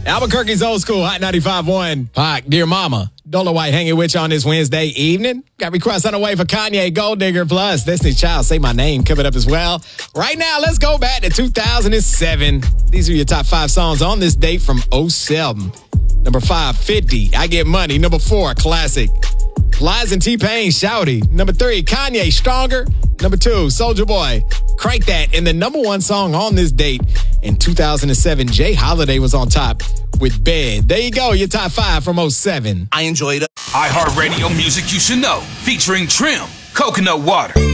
Albuquerque's Old School, Hot 95.1. Pac, Dear Mama. Dola White hanging with you on this Wednesday evening. Got requests on the way for Kanye, Gold Digger, plus Destiny's Child, Say My Name coming up as well. Right now, let's go back to 2007. These are your top 5 songs on this date from 07. Number 5, 50, I Get Money. Number 4, Classic. Lies and T-Pain, Shouty. Number 3, Kanye, Stronger. Number 2, Soulja Boy, Crank That. And the number 1 song on this date in 2007, Jay Holiday was on top with Bed. There you go, your top 5 from 07. I enjoyed it. iHeartRadio Music You Should Know, featuring Trim, Coconut Water.